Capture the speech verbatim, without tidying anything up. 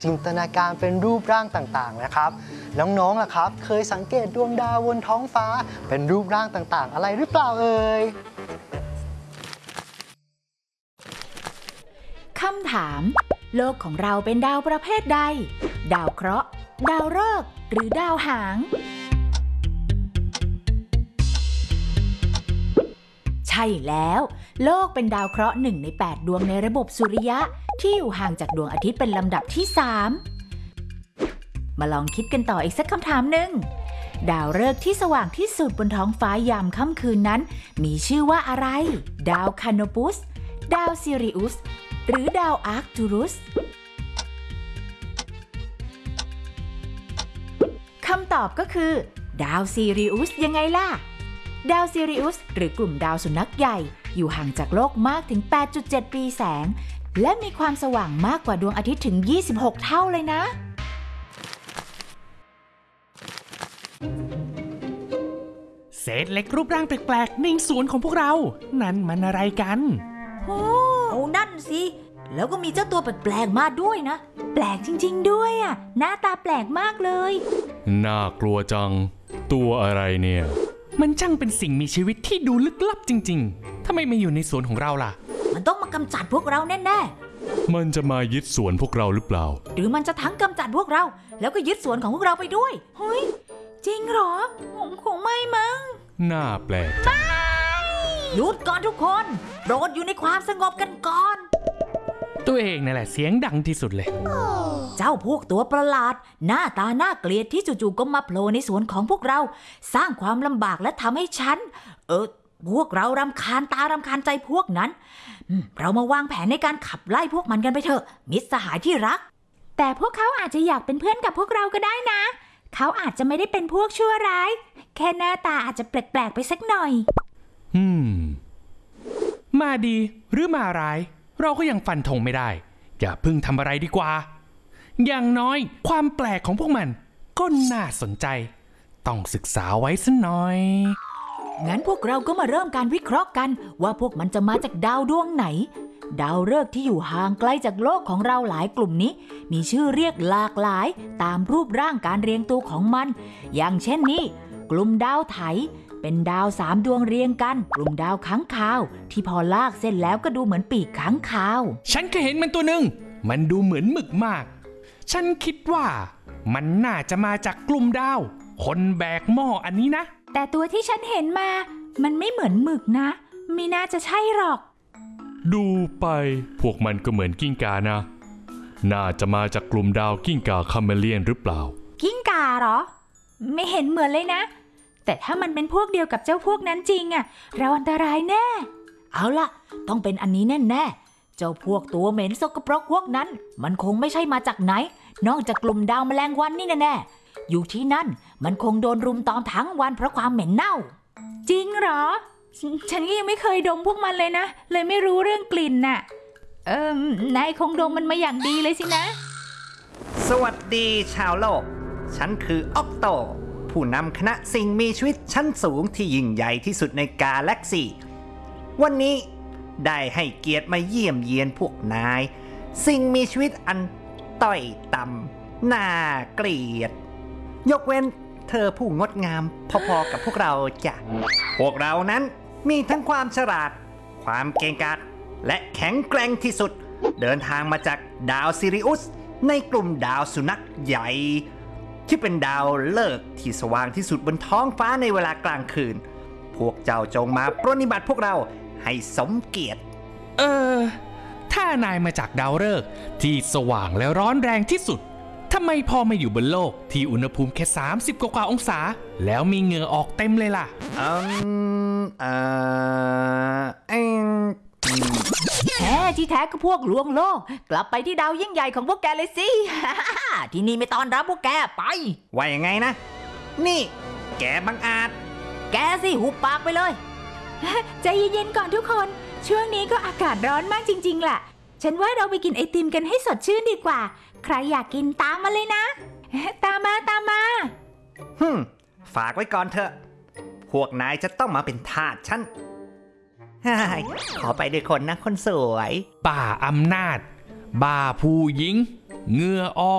จินตนาการเป็นรูปร่างต่างๆนะครับน้องๆล่ะครับเคยสังเกตดวงดาวบนท้องฟ้าเป็นรูปร่างต่างๆอะไรหรือเปล่าเอ่ยคำถามโลกของเราเป็นดาวประเภทใดดาวเคราะห์ดาวฤกษ์หรือดาวหางใช่แล้วโลกเป็นดาวเคราะห์หนึ่งในแปดดวงในระบบสุริยะที่อยู่ห่างจากดวงอาทิตย์เป็นลำดับที่สามมาลองคิดกันต่ออีกสักคำถามหนึ่งดาวฤกษ์ที่สว่างที่สุดบนท้องฟ้ายามค่ำคืนนั้นมีชื่อว่าอะไรดาวคาโนปุสดาวซิริอุสหรือดาวอาร์คตูรุสคำตอบก็คือดาวซิริอุสยังไงล่ะดาวซิริอุสหรือกลุ่มดาวสุนัขใหญ่อยู่ห่างจากโลกมากถึง แปดจุดเจ็ด ปีแสงและมีความสว่างมากกว่าดวงอาทิตย์ถึงยี่สิบหกเท่าเลยนะเศษเหล็กรูปร่างแปลกๆในสวนของพวกเรานั่นมันอะไรกันโอ้นั่นสิแล้วก็มีเจ้าตัวแปลกๆมาด้วยนะแปลกจริงๆด้วยอ่ะหน้าตาแปลกมากเลยน่ากลัวจังตัวอะไรเนี่ยมันช่างเป็นสิ่งมีชีวิตที่ดูลึกลับจริงๆทำไมมาอยู่ในสวนของเราล่ะมันต้องมากำจัดพวกเราแน่ๆมันจะมายึดสวนพวกเราหรือเปล่าหรือมันจะทั้งกำจัดพวกเราแล้วก็ยึดสวนของพวกเราไปด้วยเฮ้ยจริงเหรอคงไม่มั้งน่าแปลกหยุดก่อนทุกคนโปรดอยู่ในความสงบกันก่อนตัวเองนั่นแหละเสียงดังที่สุดเลยเจ้าพวกตัวประหลาดหน้าตาน่าเกลียดที่จู่ๆก็มาโผล่ในสวนของพวกเราสร้างความลำบากและทำให้ฉันเออพวกเรารำคาญตารำคาญใจพวกนั้นเรามาวางแผนในการขับไล่พวกมันกันไปเถอะมิตรสหายที่รักแต่พวกเขาอาจจะอยากเป็นเพื่อนกับพวกเราก็ได้นะเขาอาจจะไม่ได้เป็นพวกชั่วร้ายแค่หน้าตาอาจจะแปลกๆไปสักหน่อยอืมมาดีหรือมาร้ายเราก็ยังฟันธงไม่ได้อย่าเพิ่งทำอะไรดีกว่าอย่างน้อยความแปลกของพวกมันก็น่าสนใจต้องศึกษาไว้สักหน่อยงั้นพวกเราก็มาเริ่มการวิเคราะห์กันว่าพวกมันจะมาจากดาวดวงไหนดาวฤกษ์ที่อยู่ห่างไกลจากโลกของเราหลายกลุ่มนี้มีชื่อเรียกหลากหลายตามรูปร่างการเรียงตัวของมันอย่างเช่นนี้กลุ่มดาวไถเป็นดาวสามดวงเรียงกันกลุ่มดาวค้างคาวที่พอลากเส้นแล้วก็ดูเหมือนปีกค้างคาวฉันเคยเห็นมันตัวหนึ่งมันดูเหมือนหมึกมากฉันคิดว่ามันน่าจะมาจากกลุ่มดาวคนแบกหม้ออันนี้นะแต่ตัวที่ฉันเห็นมามันไม่เหมือนหมึกนะไม่น่าจะใช่หรอกดูไปพวกมันก็เหมือนกิ้งก่านะน่าจะมาจากกลุ่มดาวกิ้งก่าคาเมเลียนหรือเปล่ากิ้งก่าเหรอไม่เห็นเหมือนเลยนะแต่ถ้ามันเป็นพวกเดียวกับเจ้าพวกนั้นจริงอะเราอันตรายแน่เอาล่ะต้องเป็นอันนี้แน่ๆเจ้าพวกตัวเหม็นสกปรกพวกนั้นมันคงไม่ใช่มาจากไหนนอกจากกลุ่มดาวแมลงวันนี่แน่ๆอยู่ที่นั่นมันคงโดนรุมตอมทั้งวันเพราะความเหม็นเน่าจริงเหรอฉันก็ยังไม่เคยดมพวกมันเลยนะเลยไม่รู้เรื่องกลิ่นน่ะเออนายคงดมมันมาอย่างดีเลยสินะสวัสดีชาวโลกฉันคือออกโตผู้นำคณะสิ่งมีชีวิตชั้นสูงที่ยิ่งใหญ่ที่สุดในกาแล็กซี่วันนี้ได้ให้เกียรติมาเยี่ยมเยียนพวกนายสิ่งมีชีวิตอันต้อยต่ำน่าเกลียดยกเว้นเธอผู้งดงามพอๆกับพวกเราจ้ะพวกเรานั้นมีทั้งความฉลาดความเก่งกาจและแข็งแกร่งที่สุดเดินทางมาจากดาวซิริอุสในกลุ่มดาวสุนัขใหญ่ที่เป็นดาวฤกษ์ที่สว่างที่สุดบนท้องฟ้าในเวลากลางคืนพวกเจ้าจงมาปรนนิบัติพวกเราให้สมเกียรติเออถ้านายมาจากดาวฤกษ์ที่สว่างและร้อนแรงที่สุดทำไมพอมาอยู่บนโลกที่อุณหภูมิแค่สามสิบกว่าองศาแล้วมีเหงื่อออกเต็มเลยล่ะอืมเอ่อเอ็งแท้ที่แท้ก็พวกลวงโลกกลับไปที่ดาวยิ่งใหญ่ของพวกแกเลยสิที่นี่ไม่ต้อนรับพวกแกไปว่ายังไงนะนี่แกบังอาจแกสิหุบปากไปเลยใจเย็นๆก่อนทุกคนช่วงนี้ก็อากาศร้อนมากจริงๆแหละฉันว่าเราไปกินไอติมกันให้สดชื่นดีกว่าใครอยากกินตามมาเลยนะตามมาตามมาฮึมฝากไว้ก่อนเถอะพวกนายจะต้องมาเป็นทาสฉันขอไปด้วยคนนะคนสวยบ้าอำนาจบ้าผู้หญิงเหงื่อออก